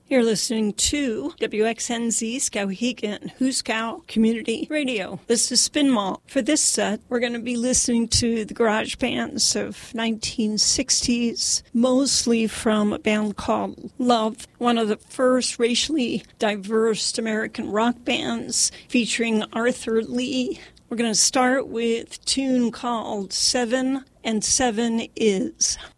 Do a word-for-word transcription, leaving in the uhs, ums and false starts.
You're listening to W X N Z Skowhegan, Huskow Community Radio. This is Spin Mall. For this set, we're going to be listening to the garage bands of nineteen sixties, mostly from a band called Love, one of the first racially diverse American rock bands featuring Arthur Lee. We're going to start with a tune called Seven and Seven Is.